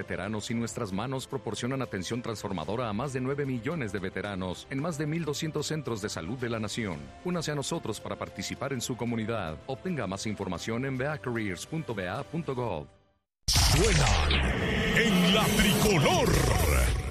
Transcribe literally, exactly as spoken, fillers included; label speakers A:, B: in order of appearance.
A: veteranos y nuestras manos proporcionan atención transformadora a más de nueve millones de veteranos en más de mil doscientos centros de salud de la nación. Únase a nosotros para participar en su comunidad. Obtenga más información en v a careers punto v a punto gov.
B: Suena en la tricolor.